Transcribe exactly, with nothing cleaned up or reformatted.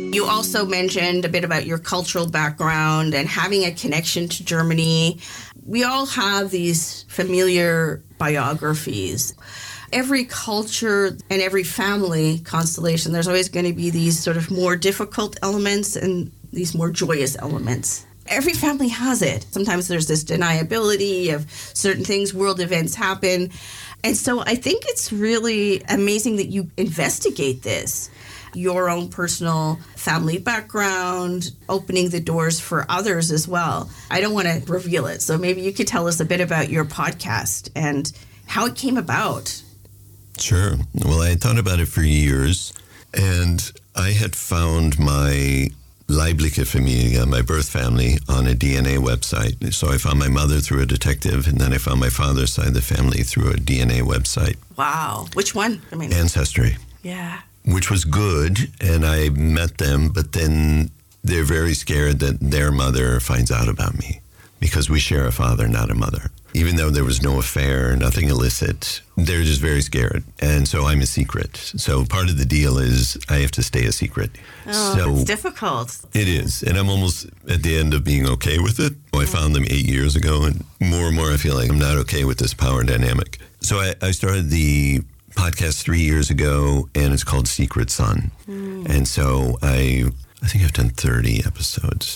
You also mentioned a bit about your cultural background and having a connection to Germany. We all have these familiar biographies. Every culture and every family constellation, there's always going to be these sort of more difficult elements and these more joyous elements. Every family has it. Sometimes there's this deniability of certain things, world events happen. And so I think it's really amazing that you investigate this. Your own personal family background, opening the doors for others as well. I don't want to reveal it, so maybe you could tell us a bit about your podcast and how it came about. Sure. Well, I had thought about it for years, and I had found my Leibliche Familie, my birth family, on a D N A website. So I found my mother through a detective, and then I found my father's side of the family through a D N A website. Wow. Which one? I mean, Ancestry. Yeah. Which was good, and I met them, but then they're very scared that their mother finds out about me because we share a father, not a mother. Even though there was no affair, nothing illicit, they're just very scared. And so I'm a secret. So part of the deal is I have to stay a secret. Oh, so it's difficult. It is. And I'm almost at the end of being okay with it. I found them eight years ago, and more and more I feel like I'm not okay with this power dynamic. So I, I started the podcast three years ago, and it's called Secret Son. Mm. And so I... I think I've done thirty episodes.